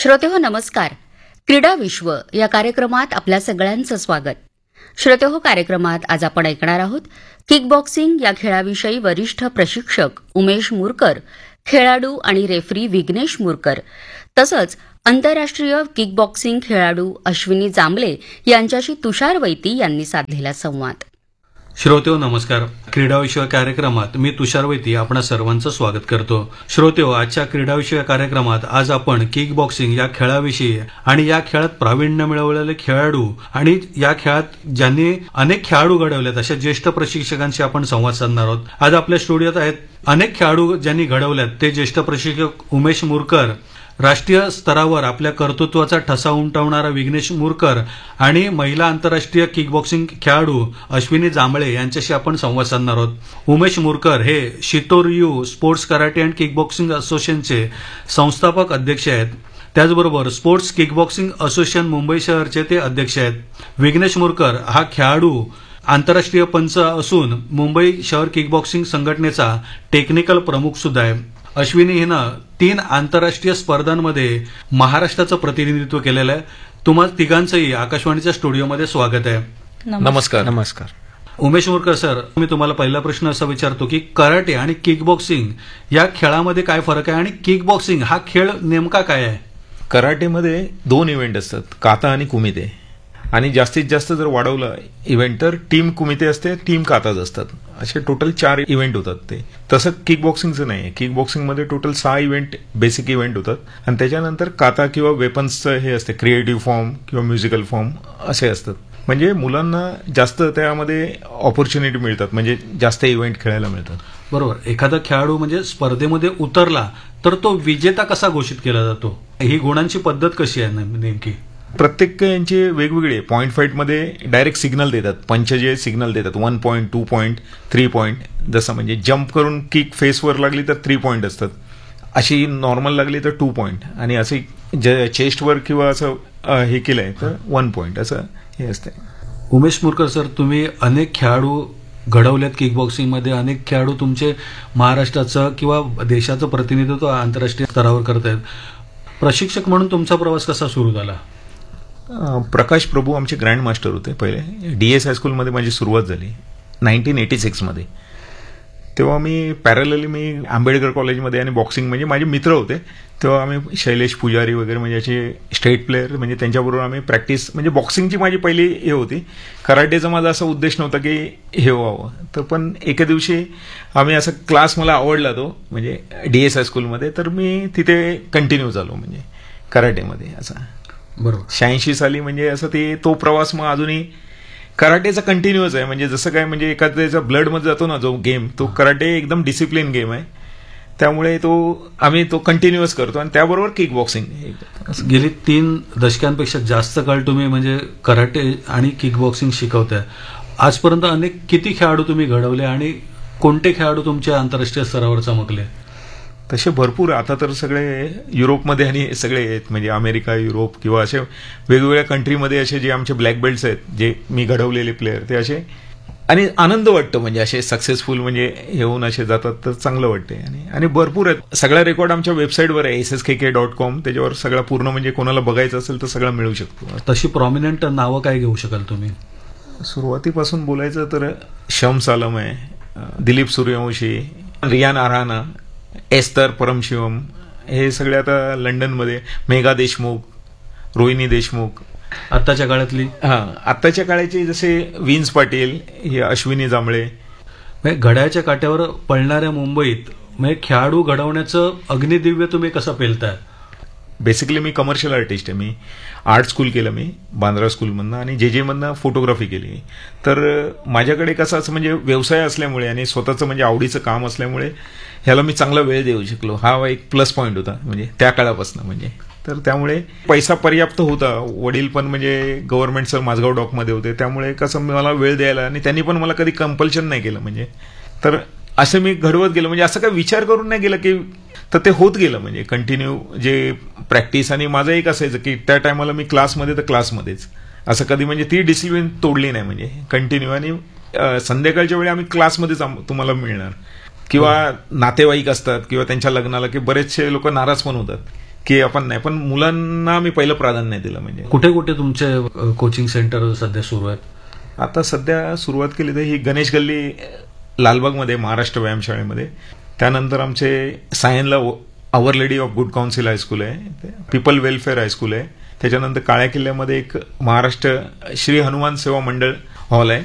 श्रोतेहो नमस्कार. क्रीडा विश्व या कार्यक्रमात आपल्या सगळ्यांचं स्वागत. श्रोतेहो, कार्यक्रमात आज आपण ऐकणार आहोत किक बॉक्सिंग या खेळाविषयी वरिष्ठ प्रशिक्षक उमेश मुरकर, खेळाडू आणि रेफरी विघ्नेश मुरकर, तसंच आंतरराष्ट्रीय किक बॉक्सिंग खेळाडू अश्विनी जांभळे यांच्याशी तुषार वैती यांनी साधलेला संवाद. श्रोतेहो नमस्कार. क्रीडाविषयक कार्यक्रमात मी तुषार वैती आपणा सर्वांचं स्वागत करतो. श्रोतेहो, आजच्या क्रीडाविषयक कार्यक्रमात आज आपण किक बॉक्सिंग या खेळाविषयी आणि या खेळात प्रावीण्य मिळवलेले खेळाडू आणि या खेळात ज्यांनी अनेक खेळाडू घडवलेत अशा ज्येष्ठ प्रशिक्षकांशी आपण संवाद साधणार आहोत. आज आपल्या स्टुडिओत आहेत अनेक खेळाडू ज्यांनी घडवल्यात ते ज्येष्ठ प्रशिक्षक उमेश मुरकर, राष्ट्रीय स्तरावर आपल्या कर्तृत्वाचा ठसा उमटवणारा विघ्नेश मुरकर आणि महिला आंतरराष्ट्रीय किक बॉक्सिंग खेळाडू अश्विनी जांभळे यांच्याशी आपण संवाद साधणार आहोत. उमेश मुरकर हे शितोर्यू sports karate and kick boxing असोसिएशनचे संस्थापक अध्यक्ष आहेत. त्याचबरोबर sports kick boxing association Mumbai शहरचे ते अध्यक्ष आहेत. विघ्नेश मुरकर हा खेळाडू आंतरराष्ट्रीय पंच असून मुंबई शहर किक बॉक्सिंग संघटनेचा टेक्निकल प्रमुख सुद्धा आहे. अश्विनी हिनं 3 आंतरराष्ट्रीय स्पर्धांमध्ये महाराष्ट्राचं प्रतिनिधित्व केलेलं आहे. तुम्हा तिघांचंही आकाशवाणीच्या स्टुडिओमध्ये स्वागत आहे. नमस्कार. नमस्कार. उमेश मुरकर सर, मी तुम्हाला पहिला प्रश्न असा विचारतो की कराटे आणि किक बॉक्सिंग या खेळामध्ये काय फरक आहे आणि किक बॉक्सिंग हा खेळ नेमका काय आहे? कराटेमध्ये 2 इव्हेंट असतात, काता आणि कुमिते. आणि जास्तीत जास्त जर वाढवलं इव्हेंट तर टीम कुमिते असते, टीम काताज असतात. असे टोटल 4 इव्हेंट होतात ते. तसं किक बॉक्सिंगचं नाही आहे. Kick बॉक्सिंगमध्ये total 6 event basic event होतात आणि त्याच्यानंतर काता किंवा वेपन्सचं हे असते, क्रिएटिव्ह फॉर्म किंवा म्युझिकल फॉर्म असे असतात. म्हणजे मुलांना जास्त त्यामध्ये ऑपॉर्च्युनिटी मिळतात, म्हणजे जास्त इव्हेंट खेळायला मिळतात. बरोबर. एखादा खेळाडू म्हणजे स्पर्धेमध्ये उतरला तर तो विजेता कसा घोषित केला जातो? ही गुणांची पद्धत कशी आहे नेमकी? प्रत्येक यांचे वेगवेगळे पॉईंट फाईटमध्ये डायरेक्ट सिग्नल देतात. पंच जे सिग्नल देतात 1 पॉईंट, 2 पॉईंट, 3 पॉईंट. जसं म्हणजे जम्प करून किक फेसवर लागली तर 3 पॉईंट असतात, अशी नॉर्मल लागली तर 2 पॉईंट, आणि असे चेस्टवर किंवा असं हे केलंय तर 1 पॉईंट, असं हे असते. उमेश मुरकर सर, तुम्ही अनेक खेळाडू घडवल्यात किक बॉक्सिंगमध्ये. अनेक खेळाडू तुमचे महाराष्ट्राचं किंवा देशाचं प्रतिनिधित्व आंतरराष्ट्रीय स्तरावर करतायत. प्रशिक्षक म्हणून तुमचा प्रवास कसा सुरू झाला? प्रकाश प्रभू आमचे ग्रँड मास्टर होते पहिले. DS हायस्कूलमध्ये माझी सुरुवात झाली 1986 मध्ये. तेव्हा मी पॅरलली आंबेडकर कॉलेजमध्ये आणि बॉक्सिंग म्हणजे माझे मित्र होते. तेव्हा आम्ही शैलेश पुजारी वगैरे म्हणजे असे स्टेट प्लेयर, म्हणजे त्यांच्याबरोबर आम्ही प्रॅक्टिस, म्हणजे बॉक्सिंगची माझी पहिली हे होती. कराटेचा माझा असा उद्देश नव्हता की हे व्हावं. तर पण एके दिवशी आम्ही असा क्लास मला आवडला तो, म्हणजे DS हायस्कूलमध्ये, तर मी तिथे कंटिन्यू झालो म्हणजे कराटेमध्ये असा. बरोबर. 86 साली म्हणजे असं तो प्रवास मग अजूनही कराटेचा कंटिन्यूअस आहे. म्हणजे जसं काय म्हणजे एखाद्याचा ब्लडमध्ये जातो ना जो गेम, तो कराटे एकदम डिसिप्लिन गेम आहे. त्यामुळे आम्ही तो कंटिन्यूअस करतो आणि त्याबरोबर किक बॉक्सिंग. गेली 3 दशकांपेक्षा जास्त काळ तुम्ही म्हणजे कराटे आणि किक बॉक्सिंग शिकवताय. आजपर्यंत अनेक किती खेळाडू तुम्ही घडवले आणि कोणते खेळाडू तुमच्या आंतरराष्ट्रीय स्तरावर चमकले? तसे भरपूर. आता तर सगळे युरोपमध्ये आणि सगळे आहेत, म्हणजे अमेरिका, युरोप किंवा असे वेगवेगळ्या कंट्रीमध्ये असे जे आमचे ब्लॅक बेल्ट्स आहेत, जे मी घडवलेले प्लेयर, ते असे, आणि आनंद वाटतो म्हणजे असे सक्सेसफुल म्हणजे येऊन असे जातात तर चांगलं वाटते. आणि भरपूर आहेत. सगळा रेकॉर्ड आमच्या वेबसाईटवर आहे SSKK.com. त्याच्यावर सगळा पूर्ण, म्हणजे कोणाला बघायचं असेल तर सगळं मिळू शकतो. तशी प्रॉमिनंट नावं काय घेऊ शकाल तुम्ही? सुरुवातीपासून बोलायचं तर शम सालम आहे, दिलीप सूर्यवंशी, रियान आराना, एस्तर परमशिवम, हे सगळे आता लंडनमध्ये, मेघा देशमुख, रोहिणी देशमुख. आत्ताच्या काळातली? आत्ताच्या काळाचे जसे विन्स पाटील, हे अश्विनी जांभळे. घड्याळ्याच्या काट्यावर पळणाऱ्या मुंबईत म्हणजे खेळाडू घडवण्याचं अग्निदिव्य तुम्ही कसं पेलताय? बेसिकली मी कमर्शियल आर्टिस्ट आहे. मी आर्ट स्कूल केलं, मी बांद्रा स्कूलमधनं, आणि JJ मधनं फोटोग्राफी केली. तर माझ्याकडे कसं असं म्हणजे व्यवसाय असल्यामुळे आणि स्वतःचं म्हणजे आवडीचं काम असल्यामुळे ह्याला मी चांगला वेळ देऊ शकलो. हा एक प्लस पॉईंट होता म्हणजे त्या काळापासून. म्हणजे तर त्यामुळे पैसा पर्याप्त होता. वडील पण म्हणजे गव्हर्नमेंटचं माझगाव डॉकमध्ये होते, त्यामुळे कसं मला वेळ द्यायला, आणि त्यांनी पण मला कधी कंपल्शन नाही केलं. म्हणजे तर असं मी घडवत गेलो, म्हणजे असं काही विचार करून नाही गेलं की, तर ते होत गेलं म्हणजे कंटिन्यू जे प्रॅक्टिस. आणि माझं एक असायचं की त्या टायमाला मी क्लासमध्ये तर क्लासमध्येच, असं कधी म्हणजे ती डिसिप्लिन तोडली नाही, म्हणजे कंटिन्यू. आणि संध्याकाळच्या वेळी आम्ही क्लासमध्येच तुम्हाला मिळणार. किंवा नातेवाईक असतात किंवा त्यांच्या लग्नाला की बरेचसे लोक नाराज पण होतात की आपण नाही, पण मुलांना मी पहिलं प्राधान्य दिलं. म्हणजे कुठे कुठे तुमचे कोचिंग सेंटर सध्या सुरू आहेत? आता सध्या सुरुवात केली तर ही गणेश गल्ली लालबागमध्ये महाराष्ट्र व्यायामशाळेमध्ये, त्यानंतर आमचे सायनला आवर lady of good council high school आहे, पीपल वेलफेअर हायस्कूल आहे, त्याच्यानंतर काळ्या किल्ल्यामध्ये एक महाराष्ट्र श्री हनुमान सेवा मंडळ हॉल आहे,